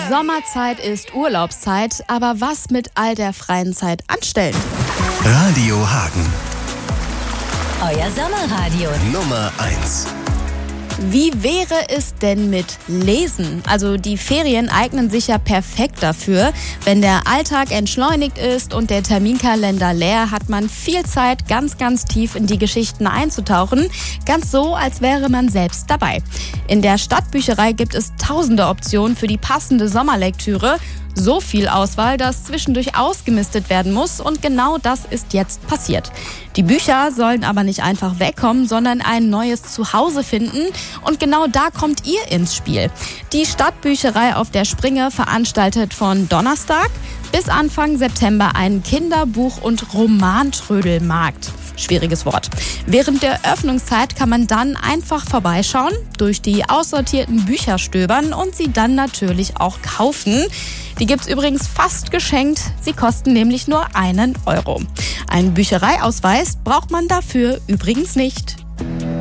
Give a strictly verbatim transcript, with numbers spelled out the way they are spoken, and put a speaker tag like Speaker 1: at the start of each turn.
Speaker 1: Sommerzeit ist Urlaubszeit, aber was mit all der freien Zeit anstellen?
Speaker 2: Radio Hagen.
Speaker 3: Euer Sommerradio.
Speaker 2: Nummer eins.
Speaker 1: Wie wäre es denn mit Lesen? Also die Ferien eignen sich ja perfekt dafür. Wenn der Alltag entschleunigt ist und der Terminkalender leer, hat man viel Zeit, ganz, ganz tief in die Geschichten einzutauchen. Ganz so, als wäre man selbst dabei. In der Stadtbücherei gibt es tausende Optionen für die passende Sommerlektüre. So viel Auswahl, dass zwischendurch ausgemistet werden muss, und genau das ist jetzt passiert. Die Bücher sollen aber nicht einfach wegkommen, sondern ein neues Zuhause finden, und genau da kommt ihr ins Spiel. Die Stadtbücherei auf der Springe veranstaltet von Donnerstag bis Anfang September einen Kinderbuch- und Romantrödelmarkt. Schwieriges Wort. Während der Öffnungszeit kann man dann einfach vorbeischauen, durch die aussortierten Bücher stöbern und sie dann natürlich auch kaufen. Die gibt's übrigens fast geschenkt. Sie kosten nämlich nur einen Euro. Einen Büchereiausweis braucht man dafür übrigens nicht.